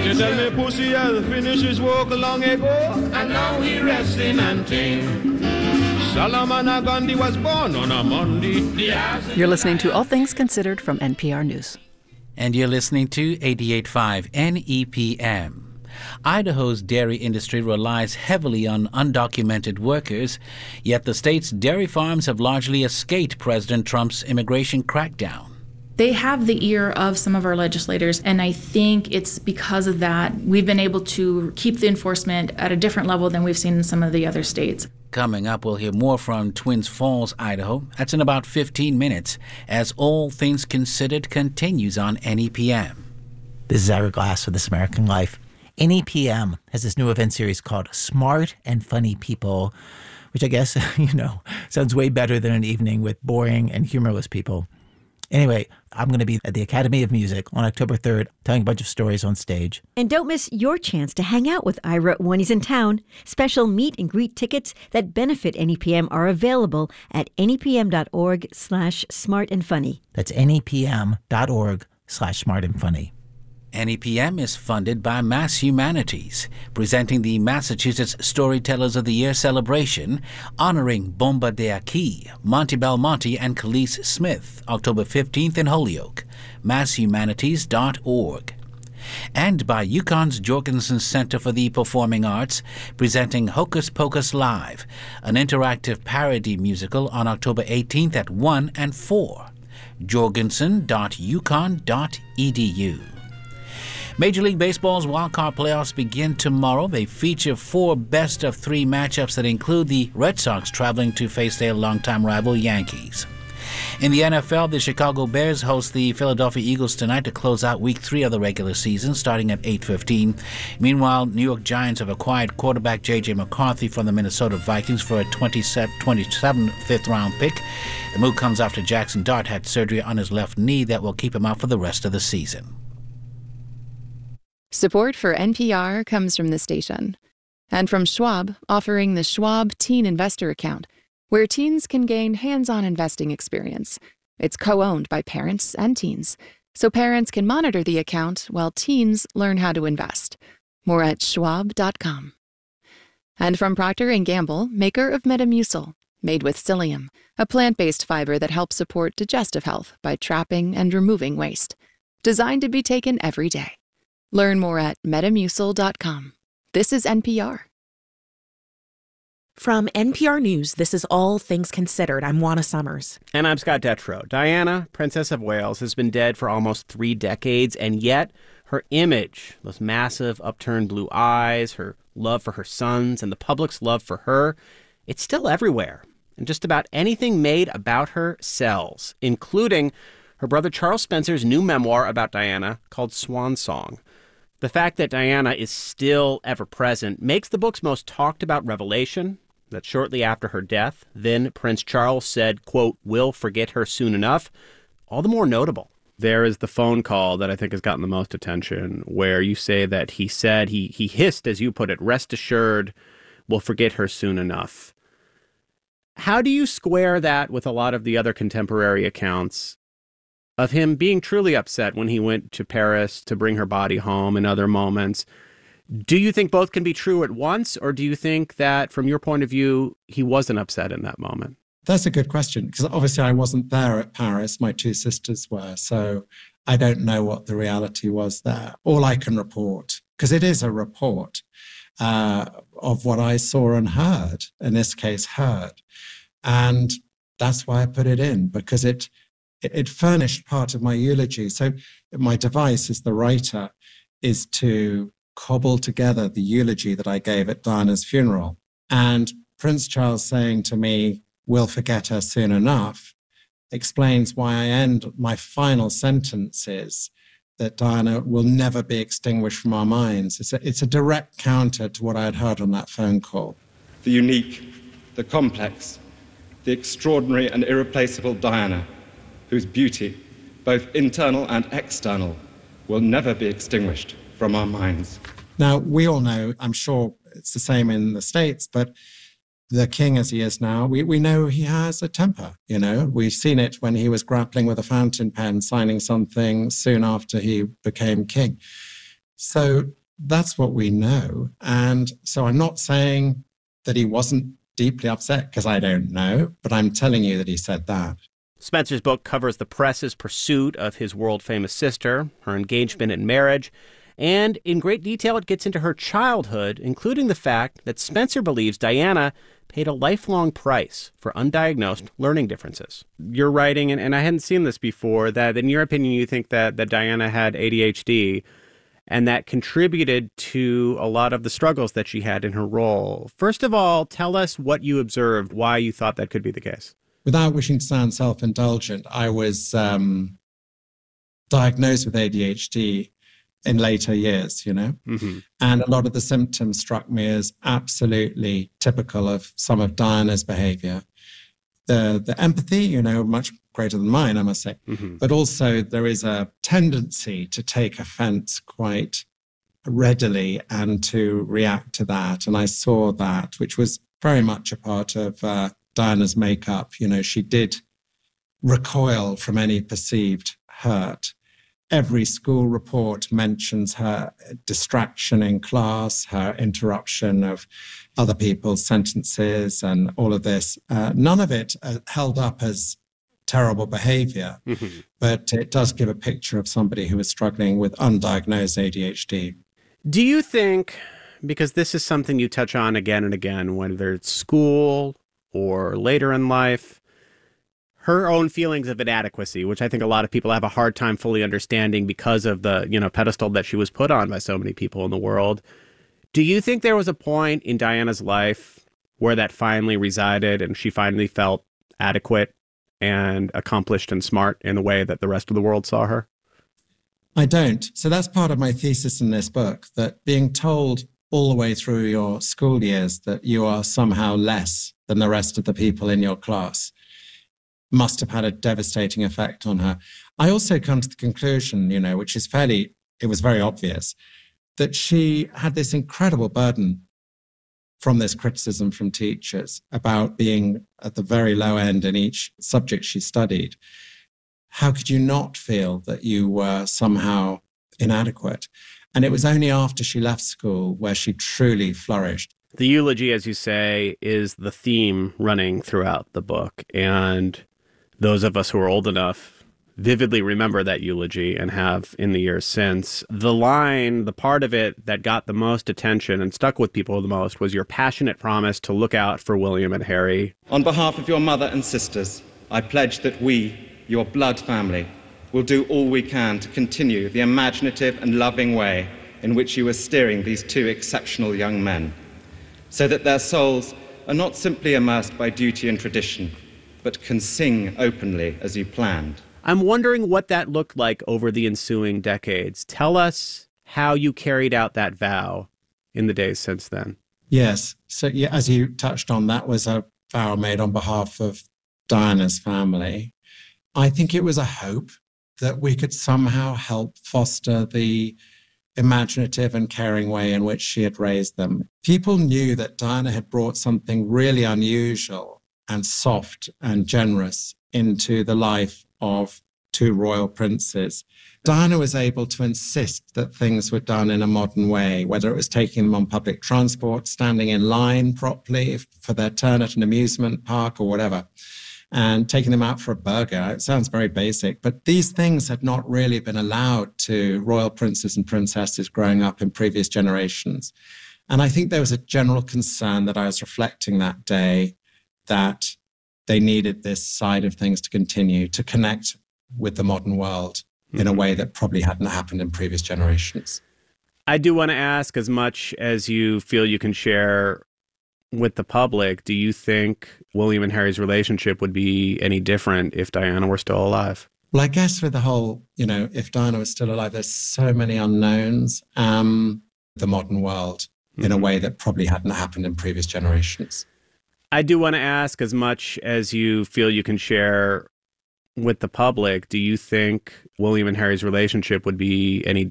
You tell me pussy has finished his work long ago, and now he resting and ting. Solomon Gandhi was born on a Monday. You're listening to All Things Considered from NPR News. And you're listening to 88.5 NEPM. Idaho's dairy industry relies heavily on undocumented workers, yet the state's dairy farms have largely escaped President Trump's immigration crackdown. They have the ear of some of our legislators, and I think it's because of that we've been able to keep the enforcement at a different level than we've seen in some of the other states. Coming up, we'll hear more from Twins Falls, Idaho. That's in about 15 minutes, as All Things Considered continues on NEPM. This is Ira Glass for This American Life. NEPM has this new event series called Smart and Funny People, which I guess, sounds way better than an evening with boring and humorless people. Anyway, I'm going to be at the Academy of Music on October 3rd, telling a bunch of stories on stage. And don't miss your chance to hang out with Ira when he's in town. Special meet and greet tickets that benefit NEPM are available at nepm.org/smartandfunny. That's nepm.org/smartandfunny. NEPM is funded by Mass Humanities, presenting the Massachusetts Storytellers of the Year celebration, honoring Bomba de Aki, Monty Belmonte, and Khalees Smith, October 15th in Holyoke, masshumanities.org. And by UConn's Jorgensen Center for the Performing Arts, presenting Hocus Pocus Live, an interactive parody musical on October 18th at 1 and 4, jorgensen.uconn.edu. Major League Baseball's wildcard playoffs begin tomorrow. They feature 4 best-of-3 matchups that include the Red Sox traveling to face their longtime rival Yankees. In the NFL, the Chicago Bears host the Philadelphia Eagles tonight to close out Week 3 of the regular season, starting at 8:15. Meanwhile, New York Giants have acquired quarterback J.J. McCarthy from the Minnesota Vikings for a 27th fifth-round pick. The move comes after Jackson Dart had surgery on his left knee that will keep him out for the rest of the season. Support for NPR comes from the station and from Schwab, offering the Schwab Teen Investor Account, where teens can gain hands-on investing experience. It's co-owned by parents and teens, so parents can monitor the account while teens learn how to invest. More at schwab.com. And from Procter & Gamble, maker of Metamucil, made with psyllium, a plant-based fiber that helps support digestive health by trapping and removing waste. Designed to be taken every day. Learn more at metamucil.com. This is NPR. From NPR News, this is All Things Considered. I'm Juana Summers. And I'm Scott Detrow. Diana, Princess of Wales, has been dead for almost 3 decades, and yet her image, those massive upturned blue eyes, her love for her sons, and the public's love for her, it's still everywhere. And just about anything made about her sells, including her brother Charles Spencer's new memoir about Diana called Swan Song. The fact that Diana is still ever present makes the book's most talked about revelation that shortly after her death, then Prince Charles said, quote, "We'll forget her soon enough," all the more notable. There is the phone call that I think has gotten the most attention, where you say that he said, he hissed, as you put it, "Rest assured, we'll forget her soon enough." How do you square that with a lot of the other contemporary accounts of him being truly upset when he went to Paris to bring her body home and other moments? Do you think both can be true at once, or do you think that, from your point of view, he wasn't upset in that moment? That's a good question, because obviously I wasn't there at Paris. My 2 sisters were, so I don't know what the reality was there. All I can report, because it is a report of what I saw and heard, in this case heard. And that's why I put it in, because it furnished part of my eulogy. So my device as the writer is to cobble together the eulogy that I gave at Diana's funeral. And Prince Charles saying to me, "We'll forget her soon enough," explains why I end my final sentences that Diana will never be extinguished from our minds. It's a direct counter to what I had heard on that phone call. The unique, the complex, the extraordinary and irreplaceable Diana, whose beauty, both internal and external, will never be extinguished from our minds. Now, we all know, I'm sure it's the same in the States, but the king as he is now, we know he has a temper, you know. We've seen it when he was grappling with a fountain pen, signing something soon after he became king. So that's what we know. And so I'm not saying that he wasn't deeply upset, because I don't know, but I'm telling you that he said that. Spencer's book covers the press's pursuit of his world-famous sister, her engagement and marriage, and in great detail it gets into her childhood, including the fact that Spencer believes Diana paid a lifelong price for undiagnosed learning differences. You're writing, and I hadn't seen this before, that in your opinion you think that Diana had ADHD, and that contributed to a lot of the struggles that she had in her role. First of all, tell us what you observed, why you thought that could be the case. Without wishing to sound self-indulgent, I was diagnosed with ADHD in later years, Mm-hmm. And a lot of the symptoms struck me as absolutely typical of some of Diana's behavior. The empathy, much greater than mine, I must say. Mm-hmm. But also there is a tendency to take offense quite readily and to react to that. And I saw that, which was very much a part of Diana's makeup. She did recoil from any perceived hurt. Every school report mentions her distraction in class, her interruption of other people's sentences and all of this. None of it held up as terrible behavior, mm-hmm. but it does give a picture of somebody who is struggling with undiagnosed ADHD. Do you think, because this is something you touch on again and again, whether it's school or later in life, her own feelings of inadequacy, which I think a lot of people have a hard time fully understanding because of the, pedestal that she was put on by so many people in the world. Do you think there was a point in Diana's life where that finally resided and she finally felt adequate and accomplished and smart in the way that the rest of the world saw her? I don't. So that's part of my thesis in this book, that being told all the way through your school years that you are somehow less than the rest of the people in your class must have had a devastating effect on her. I also come to the conclusion, which is it was very obvious, that she had this incredible burden from this criticism from teachers about being at the very low end in each subject she studied. How could you not feel that you were somehow inadequate? And it was only after she left school where she truly flourished. The eulogy, as you say, is the theme running throughout the book. And those of us who are old enough vividly remember that eulogy and have in the years since. The line, the part of it that got the most attention and stuck with people the most was your passionate promise to look out for William and Harry. On behalf of your mother and sisters, I pledge that we, your blood family, will do all we can to continue the imaginative and loving way in which you are steering these two exceptional young men, so that their souls are not simply immersed by duty and tradition, but can sing openly as you planned. I'm wondering what that looked like over the ensuing decades. Tell us how you carried out that vow in the days since then. Yes. So as you touched on, that was a vow made on behalf of Diana's family. I think it was a hope that we could somehow help foster the imaginative and caring way in which she had raised them. People knew that Diana had brought something really unusual and soft and generous into the life of two royal princes. Diana was able to insist that things were done in a modern way, whether it was taking them on public transport, standing in line properly for their turn at an amusement park or whatever, and taking them out for a burger. It sounds very basic, but these things had not really been allowed to royal princes and princesses growing up in previous generations. And I think there was a general concern that I was reflecting that day that they needed this side of things to continue, to connect with the modern world in a way that probably hadn't happened in previous generations. I do want to ask, as much as you feel you can share with the public, do you think William and Harry's relationship would be any different if Diana were still alive? Well, I guess with the whole, if Diana was still alive, there's so many unknowns, the modern world in a way that probably hadn't happened in previous generations. I do want to ask, as much as you feel you can share with the public, do you think William and Harry's relationship would be any